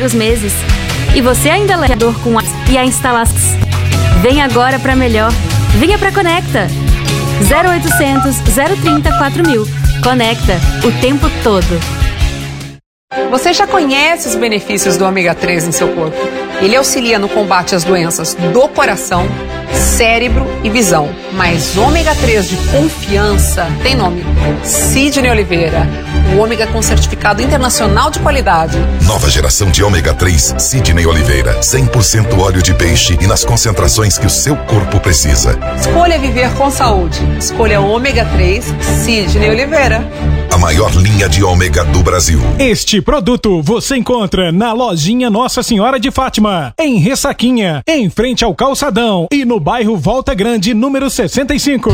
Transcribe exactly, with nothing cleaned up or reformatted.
primeiros meses. E você ainda leva dor com a e a instalação. Vem agora para melhor. Venha para Conecta. zero oitocentos, zero trinta, quatro mil. Conecta o tempo todo. Você já conhece os benefícios do ômega três em seu corpo. Ele auxilia no combate às doenças do coração, cérebro e visão. Mas ômega três de confiança tem nome: Sidney Oliveira. O ômega com certificado internacional de qualidade. Nova geração de ômega três Sidney Oliveira. cem por cento óleo de peixe e nas concentrações que o seu corpo precisa. Escolha viver com saúde. Escolha ômega três Sidney Oliveira. A maior linha de ômega do Brasil. Este produto você encontra na lojinha Nossa Senhora de Fátima, em Ressaquinha, em frente ao Calçadão e no bairro Volta Grande, número sessenta e cinco.